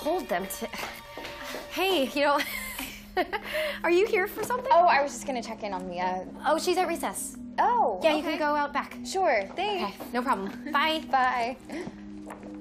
told them to... Hey, you know, are you here for something? Oh, I was just gonna check in on the, Oh, she's at recess. Oh, Yeah, okay. you can go out back. Sure, thanks. Okay, no problem. Bye. Bye.